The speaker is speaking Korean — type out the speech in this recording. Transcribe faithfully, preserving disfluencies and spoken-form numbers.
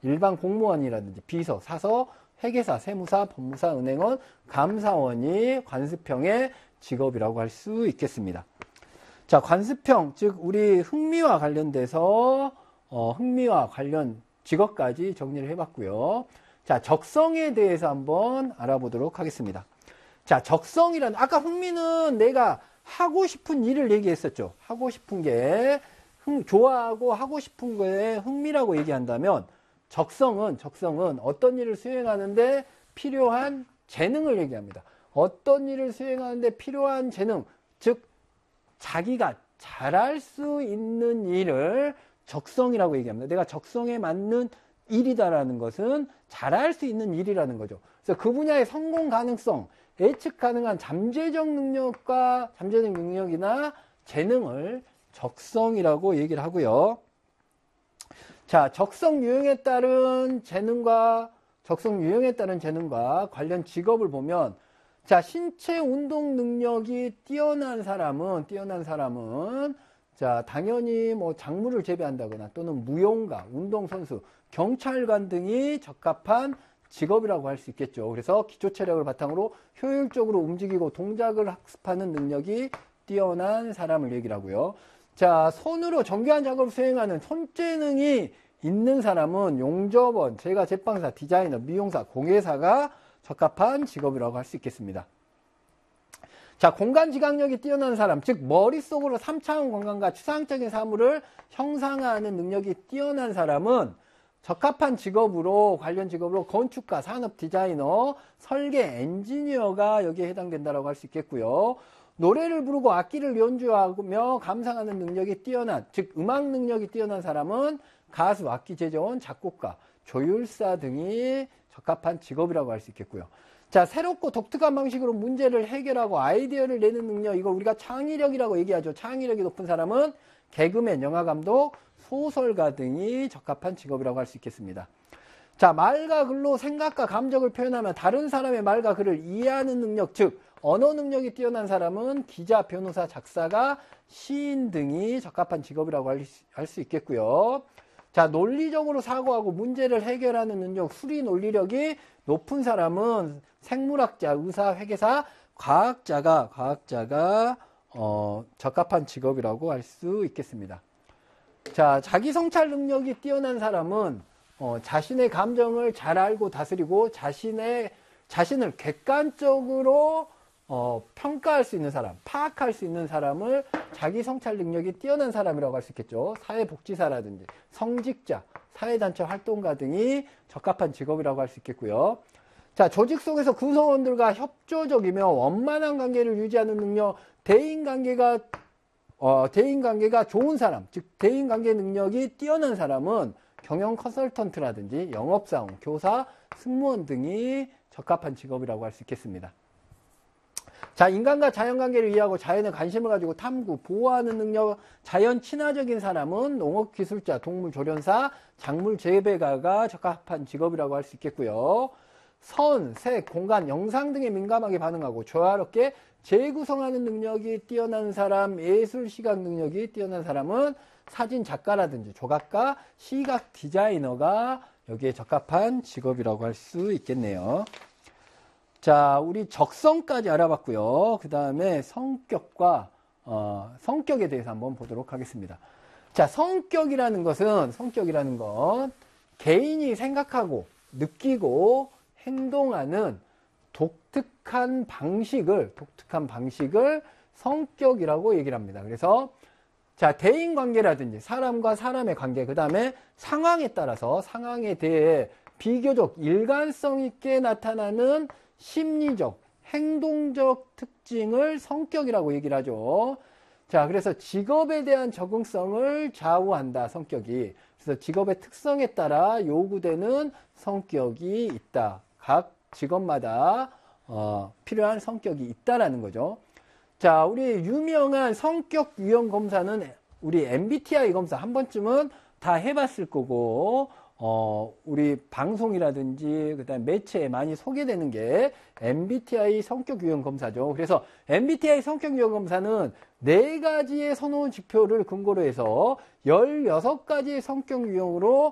일반 공무원이라든지 비서, 사서, 회계사, 세무사, 법무사, 은행원, 감사원이 관습형의 직업이라고 할 수 있겠습니다. 자, 관습형, 즉 우리 흥미와 관련돼서 어, 흥미와 관련 직업까지 정리를 해봤고요. 자, 적성에 대해서 한번 알아보도록 하겠습니다. 자, 적성이란 아까 흥미는 내가 하고 싶은 일을 얘기했었죠. 하고 싶은 게 흥, 좋아하고 하고 싶은 거에 흥미라고 얘기한다면 적성은 적성은 어떤 일을 수행하는데 필요한 재능을 얘기합니다. 어떤 일을 수행하는데 필요한 재능, 즉 자기가 잘할 수 있는 일을 적성이라고 얘기합니다. 내가 적성에 맞는 일이다라는 것은 잘할 수 있는 일이라는 거죠. 그래서 그 분야의 성공 가능성, 예측 가능한 잠재적 능력과 잠재적 능력이나 재능을 적성이라고 얘기를 하고요. 자, 적성 유형에 따른 재능과 적성 유형에 따른 재능과 관련 직업을 보면 자, 신체 운동 능력이 뛰어난 사람은 뛰어난 사람은 자, 당연히 뭐 작물을 재배한다거나 또는 무용가, 운동선수, 경찰관 등이 적합한 직업이라고 할 수 있겠죠. 그래서 기초 체력을 바탕으로 효율적으로 움직이고 동작을 학습하는 능력이 뛰어난 사람을 얘기를 하고요. 자, 손으로 정교한 작업을 수행하는 손재능이 있는 사람은 용접원, 제과 제빵사, 디자이너, 미용사, 공예사가 적합한 직업이라고 할 수 있겠습니다. 자, 공간 지각력이 뛰어난 사람, 즉 머릿속으로 삼 차원 공간과 추상적인 사물을 형상화하는 능력이 뛰어난 사람은 적합한 직업으로 관련 직업으로 건축가, 산업 디자이너, 설계, 엔지니어가 여기에 해당된다고 할 수 있겠고요. 노래를 부르고 악기를 연주하며 감상하는 능력이 뛰어난, 즉 음악 능력이 뛰어난 사람은 가수, 악기 제조원, 작곡가, 조율사 등이 적합한 직업이라고 할 수 있겠고요. 자, 새롭고 독특한 방식으로 문제를 해결하고 아이디어를 내는 능력, 이거 우리가 창의력이라고 얘기하죠. 창의력이 높은 사람은 개그맨, 영화감독, 소설가 등이 적합한 직업이라고 할 수 있겠습니다. 자, 말과 글로 생각과 감정을 표현하며 다른 사람의 말과 글을 이해하는 능력, 즉 언어 능력이 뛰어난 사람은 기자, 변호사, 작사가, 시인 등이 적합한 직업이라고 할 수 있겠고요. 자, 논리적으로 사고하고 문제를 해결하는 능력, 수리 논리력이 높은 사람은 생물학자, 의사, 회계사, 과학자가 과학자가 어, 적합한 직업이라고 할 수 있겠습니다. 자, 자기 성찰 능력이 뛰어난 사람은 어, 자신의 감정을 잘 알고 다스리고 자신의 자신을 객관적으로 어, 평가할 수 있는 사람, 파악할 수 있는 사람을 자기 성찰 능력이 뛰어난 사람이라고 할 수 있겠죠. 사회복지사라든지 성직자, 사회단체 활동가 등이 적합한 직업이라고 할 수 있겠고요. 자, 조직 속에서 구성원들과 협조적이며 원만한 관계를 유지하는 능력, 대인관계가 어, 대인관계가 좋은 사람, 즉 대인관계 능력이 뛰어난 사람은 경영 컨설턴트라든지 영업사원, 교사, 승무원 등이 적합한 직업이라고 할 수 있겠습니다. 자, 인간과 자연관계를 이해하고 자연에 관심을 가지고 탐구, 보호하는 능력, 자연 친화적인 사람은 농업기술자, 동물조련사, 작물재배가가 적합한 직업이라고 할 수 있겠고요. 선, 색, 공간, 영상 등에 민감하게 반응하고 조화롭게 재구성하는 능력이 뛰어난 사람, 예술 시각 능력이 뛰어난 사람은 사진 작가라든지 조각가, 시각 디자이너가 여기에 적합한 직업이라고 할 수 있겠네요. 자, 우리 적성까지 알아봤고요. 그 다음에 성격과 어, 성격에 대해서 한번 보도록 하겠습니다. 자, 성격이라는 것은 성격이라는 건 개인이 생각하고 느끼고 행동하는 독특한 방식을 독특한 방식을 성격이라고 얘기를 합니다. 그래서 자, 대인관계라든지 사람과 사람의 관계, 그 다음에 상황에 따라서 상황에 대해 비교적 일관성 있게 나타나는 심리적, 행동적 특징을 성격이라고 얘기를 하죠. 자, 그래서 직업에 대한 적응성을 좌우한다, 성격이. 그래서 직업의 특성에 따라 요구되는 성격이 있다. 각 직업마다 어, 필요한 성격이 있다라는 거죠. 자, 우리 유명한 성격 유형 검사는 우리 엠비티아이 검사 한 번쯤은 다 해봤을 거고, 어, 우리 방송이라든지 그다음 매체에 많이 소개되는 게 엠비티아이 성격 유형 검사죠. 그래서 엠비티아이 성격 유형 검사는 네 가지의 선호 지표를 근거로 해서 열여섯 가지의 성격 유형으로